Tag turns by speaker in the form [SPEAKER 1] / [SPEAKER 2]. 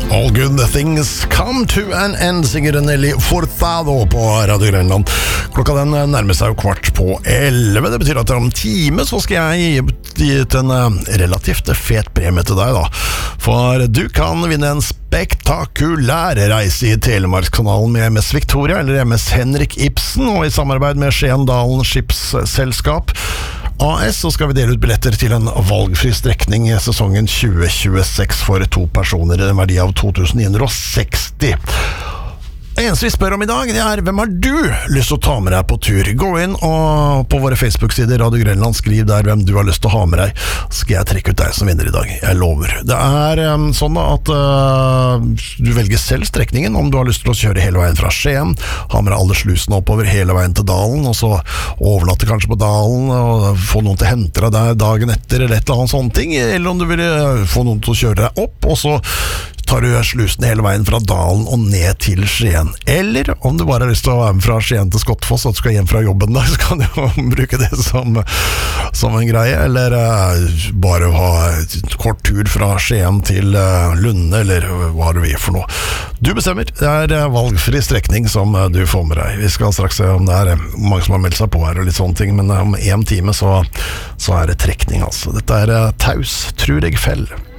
[SPEAKER 1] All good things come to an end, synger Nelly Furtado på Radio Grønland. Klokka den nærmer seg jo 11:15. Det betyr at om en time så skal jeg gi ut en relativt fet premie til deg da. For du kan vinne en spektakulær reise i Telemarkskanalen med MS Victoria eller MS Henrik Ibsen, og i samarbeid med Skjendalen Skipsselskap AS så skal vi dele ut billetter til en valgfri strekning i sesongen 2026 for 2 personer i en verdi av 2960. Det eneste vi spør om i dag, det er: hvem har du lyst til å ta med deg på tur? Gå inn og på våre Facebook-sider Radio Grønland, skriv der hvem du har lyst til å ha med deg, så skal jeg trekke ut deg som vinner i dag. Jeg lover. Det er sånn da at du velger selv strekningen, om du har lyst til å kjøre hele veien fra Skien, ha med deg alle slusene oppover hele veien til Dalen, og så overnatte kanskje på Dalen og få noen til å hente deg der dagen etter eller et eller annet sånne ting, eller om du vil få noen til å kjøre deg opp, og så tar du slusen hele veien fra Dalen og ned til Skien. Eller om du bare har lyst til å være med fra Skien til Skottfoss, at du skal hjem fra jobben da, så kan du jo bruke det som en greie. Eller bare ha kort tur fra Skien til Lunde, eller hva du vil for noe. Du bestemmer. Det er valgfri strekning som du får med deg. Vi skal straks se om det er mange som har meldt seg på her og litt sånne ting, men om 1 time så er det trekning altså. Dette er Taus, tror jeg fell.